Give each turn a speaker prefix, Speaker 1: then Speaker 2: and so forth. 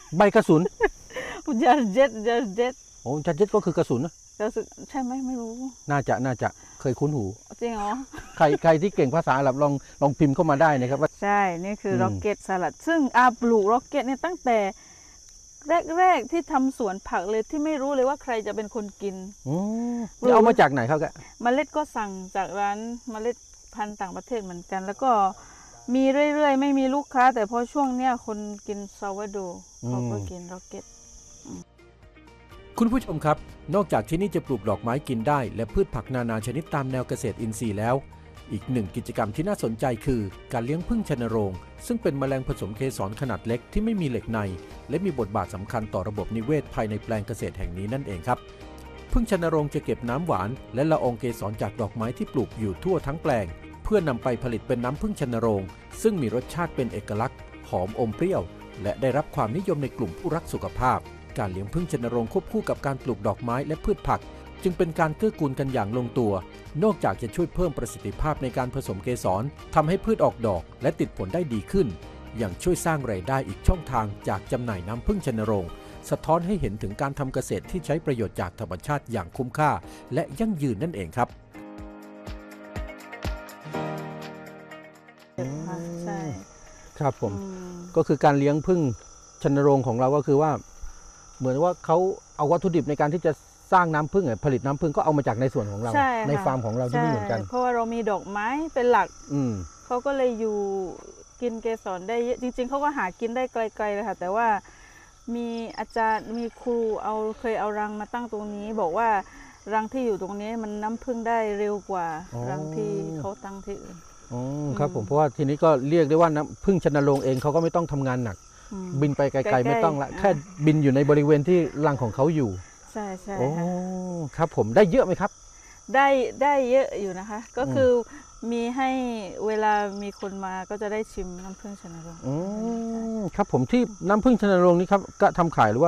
Speaker 1: ใบกระสุน
Speaker 2: ยาเจ็ดยาเจ็ด
Speaker 1: โอ้จัดเจ็ดก็คือกระสุนนะ
Speaker 2: ใช่ไหมไม่รู้
Speaker 1: น่าจะเคยคุ้นหู
Speaker 2: จริงเหรอ
Speaker 1: ใครที่เก่งภาษาอาหรับลองพิมพ์เข้ามาได้นะครับว่า
Speaker 2: ใช่นี่คือร็อกเก็ตสลัดซึ่งปลูกร็อกเก็ตเนี่ยตั้งแต่แรกที่ทำสวนผักเลยที่ไม่รู้เลยว่าใครจะเป็นคนกิน
Speaker 1: เอามาจากไหนครับแก
Speaker 2: เมล็ดก็สั่งจากร้านเมล็ดพันธุ์ต่างประเทศเหมือนกันแล้วก็มีเรื่อยๆไม่มีลูกค้าแต่พอช่วงเนี้ยคนกินซาวาโดเขาก็กินร็อกเก็ต
Speaker 3: คุณผู้ชมครับนอกจากที่นี่จะปลูกดอกไม้กินได้และพืชผักนานาชนิดตามแนวเกษตรอินทรีย์แล้วอีกหนึ่งกิจกรรมที่น่าสนใจคือการเลี้ยงผึ้งชนโรงซึ่งเป็นแมลงผสมเกสรขนาดเล็กที่ไม่มีเหล็กในและมีบทบาทสำคัญต่อระบบนิเวศภายในแปลงเกษตรแห่งนี้นั่นเองครับผึ้งชนโรงจะเก็บน้ำหวานและละอองเกสรจากดอกไม้ที่ปลูกอยู่ทั่วทั้งแปลงเพื่อนำไปผลิตเป็นน้ำผึ้งชนโรงซึ่งมีรสชาติเป็นเอกลักษณ์หอมอมเปรี้ยวและได้รับความนิยมในกลุ่มผู้รักสุขภาพการเลี้ยงผึ้งชนโรงควบคู่กับการปลูกดอกไม้และพืชผักจึงเป็นการเกื้อกูลกันอย่างลงตัวนอกจากจะช่วยเพิ่มประสิทธิภาพในการผสมเกสรทำให้พืชออกดอกและติดผลได้ดีขึ้นยังช่วยสร้างรายได้อีกช่องทางจากจำหน่ายน้ำผึ้งชนโรงสะท้อนให้เห็นถึงการทำเกษตรที่ใช้ประโยชน์จากธรรมชาติอย่างคุ้มค่าและยั่งยืนนั่นเองครับ
Speaker 2: ใช่
Speaker 1: ครับผมก็คือการเลี้ยงผึ้งชนโรงของเราก็คือว่าเหมือนว่าเขาเอาวัตถุดิบในการที่จะสร้างน้ำผึ้งผลิตน้ำผึ้งก็เอามาจากในสวนของเราในฟาร์มของเราที่นี่เหมือนกัน
Speaker 2: เพราะว่าเรามีดอกไม้เป็นหลักเขาก็เลยอยู่กินเกสรได้จริงๆเขาก็หากินได้ไกลๆเลยค่ะแต่ว่ามีอาจารย์มีครูเคยเอารังมาตั้งตรงนี้บอกว่ารังที่อยู่ตรงนี้มันน้ำผึ้งได้เร็วกว่ารังที่เขาตั้งที่อื่น
Speaker 1: ครับผมเพราะว่าทีนี้ก็เรียกได้ว่าน้ำผึ้งชนโรงเองเขาก็ไม่ต้องทำงานหนักบินไปไกลๆไม่ต้องละแค่บินอยู่ในบริเวณที่รังของเขาอยู่
Speaker 2: ใช่ใช่
Speaker 1: ครับผมได้เยอะไหมครับ
Speaker 2: ได้เยอะอยู่นะคะก็คือมีให้เวลามีคนมาก็จะได้ชิมน้ำผึ้งชนโรง
Speaker 1: ครับผมที่น้ำผึ้งชนโรงนี้ครับก็ทำขายหรือว่า